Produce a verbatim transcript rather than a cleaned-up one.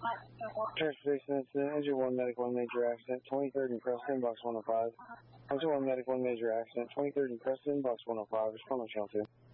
Transportation incident, engine one, medic one, major accident, twenty-third and Preston, box one oh five. Engine one, medic one, major accident, twenty-third and Preston, box one oh five, respond on channel two.